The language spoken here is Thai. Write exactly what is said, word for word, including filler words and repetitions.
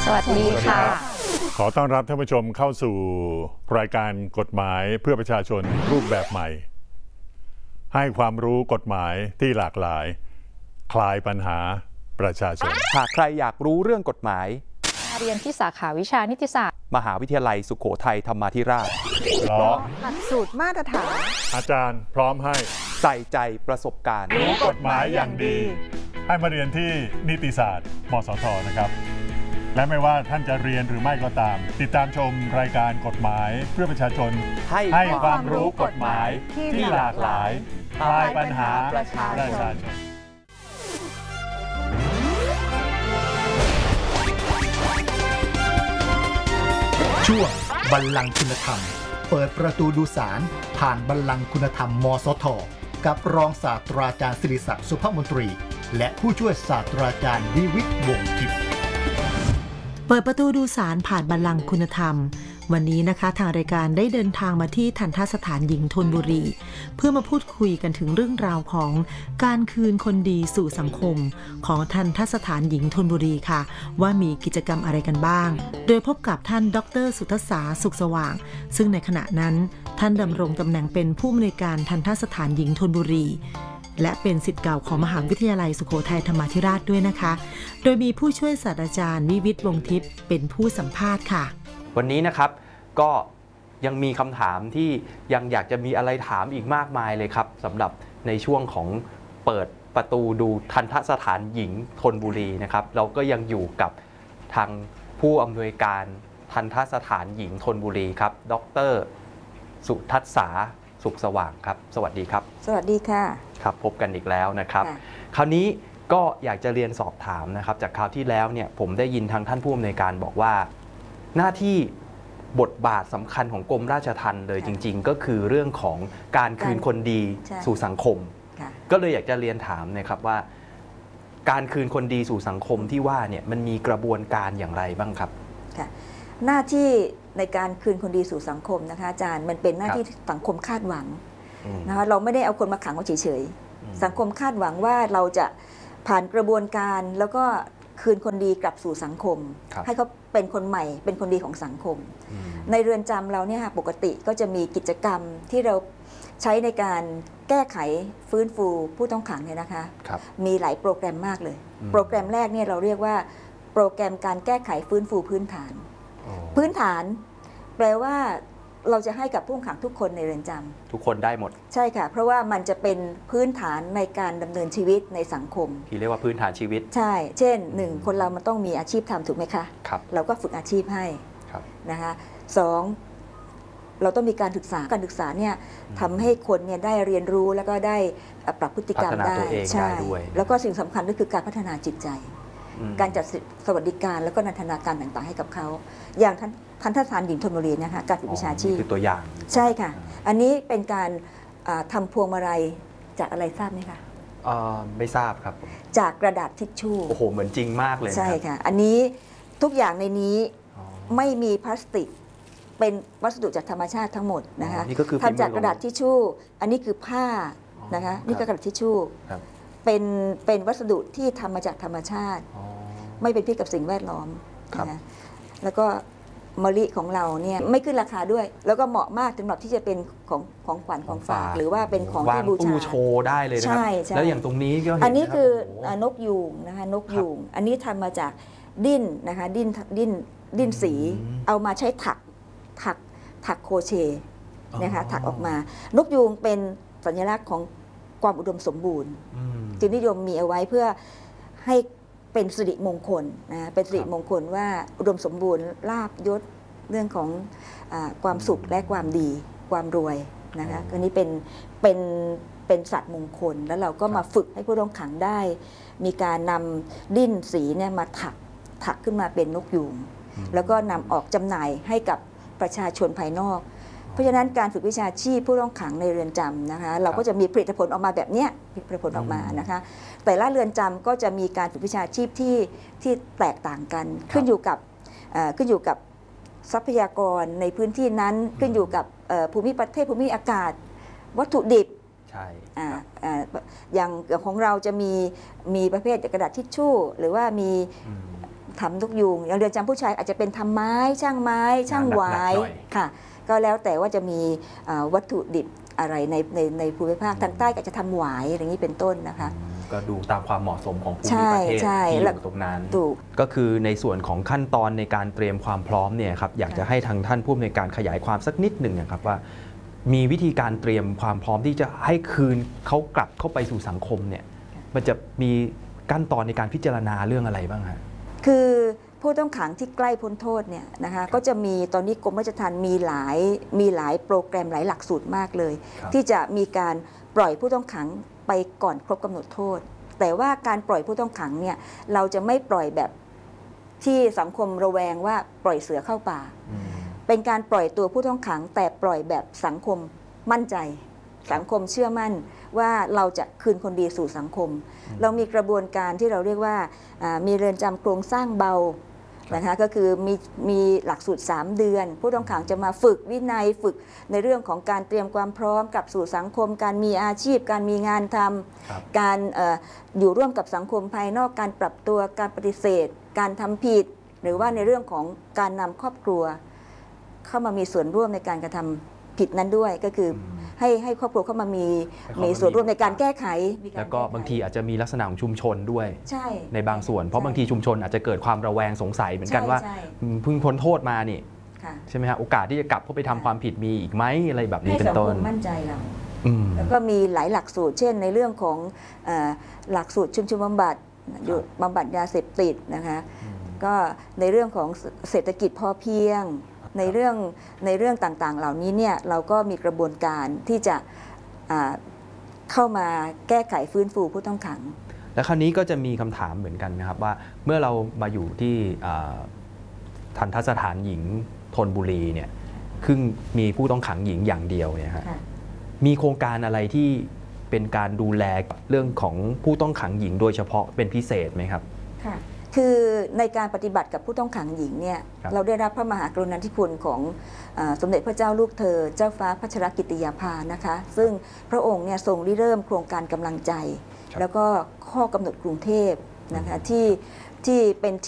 สวัสดีค่ะขอต้อนรับท่านผู้ชมเข้าสู่รายการกฎหมายเพื่อประชาชนรูปแบบใหม่ให้ความรู้กฎหมายที่หลากหลายคลายปัญหาประชาชนหากใครอยากรู้เรื่องกฎหมายเรียนที่สาขาวิชานิติศาสตร์มหาวิทยาลัยสุโขทัยธรรมาธิราชเพราะหลักสูตรมาตรฐานอาจารย์พร้อมให้ใส่ใจประสบการณ์รู้กฎหมายอย่างดีให้มาเรียนที่นิติศาสตร์มสทนะครับและไม่ว่าท่านจะเรียนหรือไม่ก็ตามติดตามชมรายการกฎหมายเพื่อประชาชนให้ให้ความรู้กฎหมายที่หลากหลายคลายปัญหาประชาชนช่วงบัลลังก์คุณธรรมเปิดประตูดูศาลผ่านบัลลังก์คุณธรรมมสทกับรองศาสตราจารย์ศิริศักดิ์สุภมนตรีและผู้ช่วยศาสตราจารย์วิวิตรวงศ์ทิพย์เปิดประตูดูศาลผ่านบัลลังก์คุณธรรมวันนี้นะคะทางรายการได้เดินทางมาที่ทัณฑสถานหญิงธนบุรีเพื่อมาพูดคุยกันถึงเรื่องราวของการคืนคนดีสู่สังคมของทัณฑสถานหญิงธนบุรีค่ะว่ามีกิจกรรมอะไรกันบ้างโดยพบกับท่านดร.สุทัศาสุขสว่างซึ่งในขณะนั้นท่านดำรงตำแหน่งเป็นผู้อำนวยการทัณฑสถานหญิงธนบุรีและเป็นศิษย์เก่าของมหาวิทยาลัยสุโขทัยธรรมาธิราชด้วยนะคะโดยมีผู้ช่วยศาสตราจารย์วิวิตรวงศ์ทิพย์เป็นผู้สัมภาษณ์ค่ะวันนี้นะครับก็ยังมีคำถามที่ยังอยากจะมีอะไรถามอีกมากมายเลยครับสำหรับในช่วงของเปิดประตูดูทัณฑสถานหญิงธนบุรีนะครับเราก็ยังอยู่กับทางผู้อำนวยการทัณฑสถานหญิงธนบุรีครับดร.สุทัศสาสุขสว่างครับสวัสดีครับสวัสดีค่ะครับพบกันอีกแล้วนะครับคราวนี้ก็อยากจะเรียนสอบถามนะครับจากคราวที่แล้วเนี่ยผมได้ยินทางท่านผู้อำนวยการบอกว่าหน้าที่บทบาทสำคัญของกรมราชทัณฑ์เลยจริงๆก็คือเรื่องของการคืนคนดีสู่สังคมก็เลยอยากจะเรียนถามนะครับว่าการคืนคนดีสู่สังคมที่ว่าเนี่ยมันมีกระบวนการอย่างไรบ้างครับค่ะหน้าที่ในการคืนคนดีสู่สังคมนะคะอาจารย์มันเป็นหน้าที่สังคมคาดหวังนะคะเราไม่ได้เอาคนมาขังไว้เฉยๆสังคมคาดหวังว่าเราจะผ่านกระบวนการแล้วก็คืนคนดีกลับสู่สังคมให้เขาเป็นคนใหม่เป็นคนดีของสังคมในเรือนจำเราเนี่ยปกติก็จะมีกิจกรรมที่เราใช้ในการแก้ไขฟื้นฟูผู้ต้องขังเนี่ยนะคะมีหลายโปรแกรมมากเลยโปรแกรมแรกเนี่ยเราเรียกว่าโปรแกรมการแก้ไขฟื้นฟูพื้นฐานพื้นฐานแปลว่าเราจะให้กับผู้ต้องขังทุกคนในเรือนจำทุกคนได้หมดใช่ค่ะเพราะว่ามันจะเป็นพื้นฐานในการดำเนินชีวิตในสังคมที่เรียกว่าพื้นฐานชีวิตใช่เช่นหนึ่งคนเรามันต้องมีอาชีพทำถูกไหมคะครับเราก็ฝึกอาชีพให้นะคะสองเราต้องมีการศึกษาการศึกษาเนี่ยทำให้คนเนี่ยได้เรียนรู้แล้วก็ได้ปรับพฤติกรรมได้ใช่แล้วก็สิ่งสำคัญก็คือการพัฒนาจิตใจการจัดสวัสดิการแล้วก็นันทนาการต่างๆให้กับเขาอย่างท่านทัณฑสถานหญิงธนบุรีนะคะการฝึกวิชาชีพคือตัวอย่างใช่ค่ะอันนี้เป็นการทำพวงมาลัยจากอะไรทราบไหมคะไม่ทราบครับจากกระดาษทิชชู่โอ้โหเหมือนจริงมากเลยใช่ค่ะอันนี้ทุกอย่างในนี้ไม่มีพลาสติกเป็นวัสดุจากธรรมชาติทั้งหมดนะคะทำจากกระดาษทิชชู่อันนี้คือผ้านะคะนี่ก็กระดาษทิชชู่เป็นเป็นวัสดุที่ทำมาจากธรรมชาติไม่เป็นพิษกับสิ่งแวดล้อมนะแล้วก็มะลิของเราเนี่ยไม่ขึ้นราคาด้วยแล้วก็เหมาะมากสำหรับที่จะเป็นของของขวัญของฝากหรือว่าเป็นของที่บูชาโชว์ได้เลยนะครับแล้วอย่างตรงนี้ก็เห็นอันนี้คือนกยูงนะคะนกยูงอันนี้ทำมาจากดิ้นนะคะดิ้นดิ้นดิ้นสีเอามาใช้ถักถักถักโคเชต์นะคะถักออกมานกยูงเป็นสัญลักษณ์ของความอุดมสมบูรณ์จึงนิยมมีเอาไว้เพื่อให้เป็นสิริมงคลนะเป็นสิริมงคลว่าอุดมสมบูรณ์ลาภยศเรื่องของอความสุขและความดีความรวยนะคะอันนี้เป็นเป็นเป็นสัตว์มงคลแล้วเราก็มาฝึกให้ผู้ต้องขังได้มีการนำดิ้นสีเนี่ยมาถักถักขึ้นมาเป็นนกยูงแล้วก็นำออกจำหน่ายให้กับประชาชนภายนอกเพราะฉะนั้นการฝึกวิชาชีพผู้ต้องขังในเรือนจำนะคะเราก็จะมีผลิตผลออกมาแบบนี้ผลิตผลออกมานะคะแต่ละเรือนจำก็จะมีการฝึกวิชาชีพที่ที่แตกต่างกันขึ้นอยู่กับขึ้นอยู่กับทรัพยากรในพื้นที่นั้นขึ้นอยู่กับภูมิประเทศภูมิอากาศวัตถุดิบใช่อย่างของเราจะมีมีประเภทกระดาษทิชชู่หรือว่ามีทำนกยูงอย่างเรือนจำผู้ชายอาจจะเป็นทำไม้ช่างไม้ช่างหวายหนักๆหน่อยค่ะก็แล้วแต่ว่าจะมีอ่าวัตถุดิบอะไรในในในภูมิภาคทางใต้ก็จะทำหวายอย่างนี้เป็นต้นนะคะก็ดูตามความเหมาะสมของภูมิใช่ประเทศใช่ที่อแล้วยู่ตรงนั้นถูกก็คือในส่วนของขั้นตอนในการเตรียมความพร้อมเนี่ยครับอยากจะให้ทางท่านผู้อำนวยการขยายความสักนิดหนึ่งนะครับว่า มีวิธีการเตรียมความพร้อมที่จะให้คืนเขากลับเข้าไปสู่สังคมเนี่ยมันจะมีขั้นตอนในการพิจารณาเรื่องอะไรบ้างฮะคือผู้ต้องขังที่ใกล้พ้นโทษเนี่ยนะคะก็จะมีตอนนี้กรมราชทัณฑ์มีหลายมีหลายโปรแกรมหลายหลักสูตรมากเลยครับที่จะมีการปล่อยผู้ต้องขังไปก่อนครบกำหนดโทษ แต่ว่าการปล่อยผู้ต้องขังเนี่ยเราจะไม่ปล่อยแบบที่สังคมระแวงว่าปล่อยเสือเข้าป่าอืมเป็นการปล่อยตัวผู้ต้องขังแต่ปล่อยแบบสังคมมั่นใจ สังคมเชื่อมั่นว่าเราจะคืนคนดีสู่สังคม เรามีกระบวนการที่เราเรียกว่าอ่ามีเรือนจำโครงสร้างเบานะคะก็คือมีมีหลักสูตร สาม เดือน ผู้ต้องขังจะมาฝึกวินัยฝึกในเรื่องของการเตรียมความพร้อมกลับสู่สังคม การมีอาชีพ การมีงานทครับำการเอออยู่ร่วมกับสังคมภายนอกการปรับตัวการปฏิเสธ การทำผิด หรือว่าในเรื่องของการนำครอบครัว เข้ามามีส่วนร่วมในการกระทำผิดนั้นด้วยก็คืออมให้ให้ครอบครัวเข้ามามีให้เขามีมีส่วนร่วมในการแก้ไขมีรแล้วก็แไขบางทีอาจจะมีลักษณะของชุมชนด้วยใช่ในบางส่วน เพราะใช่บางทีชุมชนอาจจะเกิดความระแวงสงสัยเหมือนกันว่าใช่อืมเพิ่งพ้นโทษมานี่ค่ะใช่ไหมฮะโอกาสที่จะกลับเข้าไปทำความผิดมีอีกไหมอะไรแบบนี้ให้เป็นสังต้คน มมั่นใจเราอืมแล้วก็มีหลายหลักสูตร เช่นในเรื่องของเออหลักสูตรชุมชนบำบัดอยู่บำบัดยาเสพติดนะคะก็ในเรื่องของเศรษฐกิจพอเพียง ในเรื่องในเรื่องต่างๆ เหล่านี้เนี่ยเราก็มีกระบวนการที่จะอ่าเข้ามาแก้ไขฟื้นฟูผู้ต้องขังแล้วคราวนี้ก็จะมีคำถามเหมือนกันนะครับว่าเมื่อเรามาอยู่ที่อ่าทันทสถานหญิงธนบุรีเนี่ยซึ่งมีผู้ต้องขังหญิงอย่างเดียวเนี่ยฮะค่ะมีโครงการอะไรที่เป็นการดูแลเรื่องของผู้ต้องขังหญิงโดยเฉพาะเป็นพิเศษไหมครับค่ะ คือในการปฏิบัติกับผู้ต้องขังหญิงเนี่ยครับเราได้รับพระมหากรุณาธิคุณของอาสมเด็จพระเจ้าลูกเธอ เจ้าฟ้าพัชรกิติยาภานะคะ ซึ่งพระองค์เนี่ยทรงริเริ่มโครงการกำลังใจ แล้วก็ข้อกำหนดกรุงเทพนะคะที่ที่เป็น